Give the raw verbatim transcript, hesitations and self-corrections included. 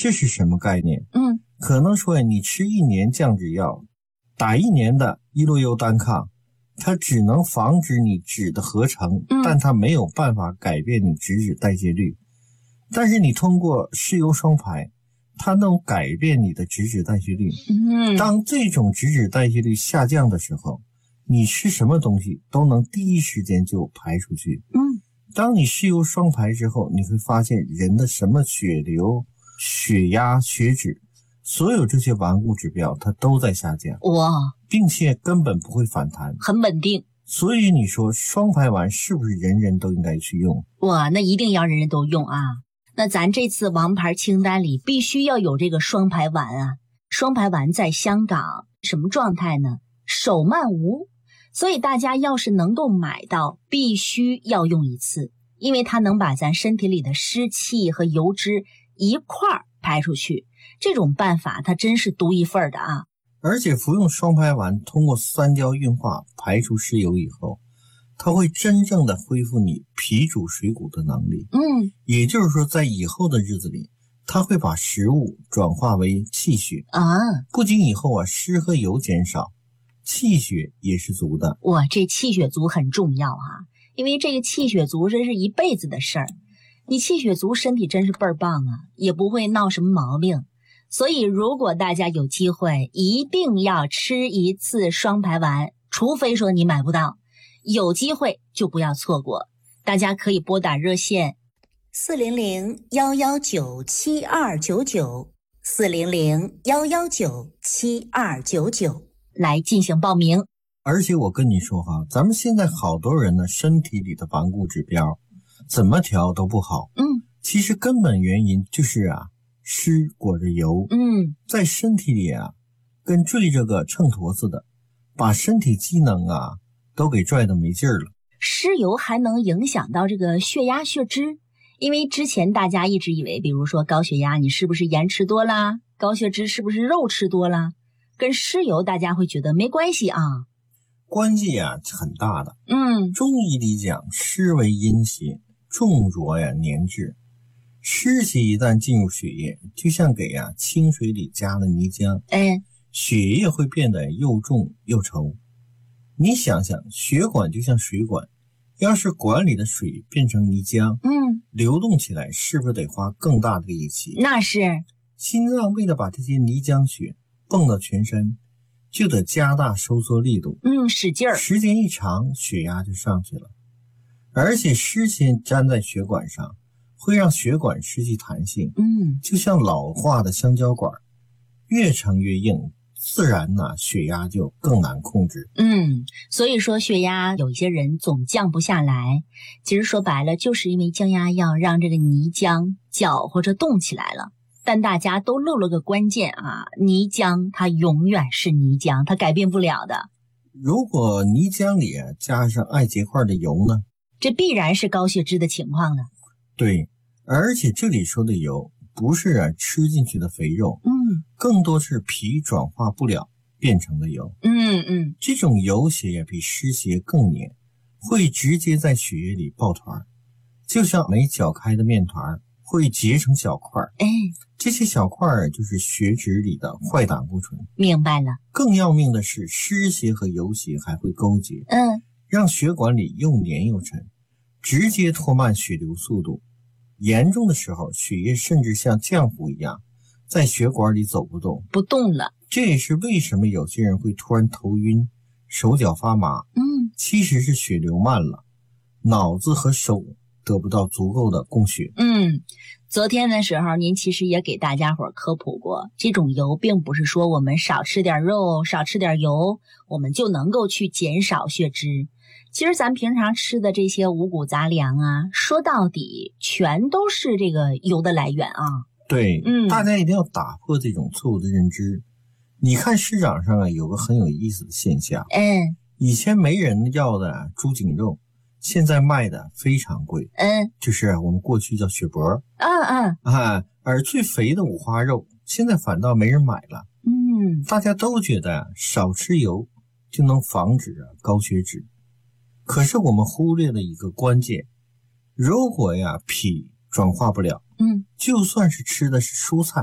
这是什么概念？ 嗯， 可能说你吃一年降脂药，打一年的伊洛优单抗，它只能防止你脂的合成， 嗯、 但它没有办法改变你脂质代谢率。但是你通过湿油双排，它能改变你的脂质代谢率。 嗯， 当这种脂质代谢率下降的时候，你吃什么东西都能第一时间就排出去。 嗯， 当你湿油双排之后，你会发现人的什么血流、血压、血脂，所有这些顽固指标它都在下降。 哇， 并且根本不会反弹， 很稳定。 所以你说双排丸是不是人人都应该去用？ 哇，那一定要人人都用啊。那咱这次王牌清单里必须要有这个双排丸啊。双排丸在香港什么状态呢？手慢无，所以大家要是能够买到，必须要用一次，因为它能把咱身体里的湿气和油脂一块儿排出去。这种办法它真是独一份的啊。 而且服用双排丸通过三焦运化排除湿油以后，它会真正的恢复你脾主水谷的能力。 嗯， 也就是说在以后的日子里，它会把食物转化为气血啊， 不仅以后啊湿和油减少，气血也是足的。 哇，这气血足很重要啊，因为这个气血足真是一辈子的事儿。你气血足，身体真是倍儿棒啊，也不会闹什么毛病。所以如果大家有机会，一定要吃一次双排丸，除非说你买不到，有机会就不要错过。大家可以拨打热线四零零幺幺九七二九九四零零幺幺九七二九九来进行报名。 而且我跟你说哈，咱们现在好多人呢，身体里的顽固指标怎么调都不好。 嗯， 其实根本原因就是啊，湿裹着油， 嗯， 在身体里啊，跟坠着个秤砣似的，把身体机能啊都给拽得没劲儿了。 湿油还能影响到这个血压、血脂，因为之前大家一直以为，比如说高血压，你是不是盐吃多啦？高血脂是不是肉吃多啦？跟湿油大家会觉得没关系啊。 关系啊很大的。 嗯， 中医里讲，湿为阴邪，重浊呀粘滞。湿邪一旦进入血液，就像给啊清水里加了泥浆， 哎， 血液会变得又重又稠。你想想，血管就像水管，要是管里的水变成泥浆， 嗯， 流动起来是不是得花更大的力气？ 那是。 心脏为了把这些泥浆血泵到全身，就得加大收缩力度， 嗯，使劲儿。 时间一长，血压就上去了。而且湿气粘在血管上，会让血管失去弹性， 嗯， 就像老化的香蕉管，越撑越硬，自然呢血压就更难控制。 嗯，所以说血压有一些人总降不下来，其实说白了就是因为降压药让这个泥浆搅和着动起来了。但大家都漏了个关键啊，泥浆它永远是泥浆，它改变不了的。 如果泥浆里加上艾结块的油呢？ 这必然是高血脂的情况了。 对，而且这里说的油不是啊吃进去的肥肉， 嗯， 更多是脾转化不了变成的油。 嗯嗯， 这种油血也比湿血更黏，会直接在血液里抱团，就像没搅开的面团会结成小块。 哎， 这些小块就是血脂里的坏胆固醇。 明白了。 更要命的是，湿邪和油邪还会勾结， 嗯， 让血管里又黏又沉，直接拖慢血流速度。严重的时候，血液甚至像浆糊一样在血管里走不动， 不动了。 这也是为什么有些人会突然头晕、手脚发麻。 嗯， 其实是血流慢了，脑子和手得不到足够的供血。 嗯，昨天的时候您其实也给大家伙科普过，这种油并不是说我们少吃点肉少吃点油我们就能够去减少血脂。其实咱平常吃的这些五谷杂粮啊，说到底全都是这个油的来源啊。 对， 嗯， 大家一定要打破这种错误的认知。你看市场上啊有个很有意思的现象， 嗯， 以前没人要的猪颈肉，现在卖的非常贵， 嗯， 就是我们过去叫血脖， 嗯嗯啊，而最肥的五花肉现在反倒没人买了。 嗯， 大家都觉得少吃油就能防止高血脂，可是我们忽略了一个关键，如果呀脾转化不了， 嗯， 就算是吃的是蔬菜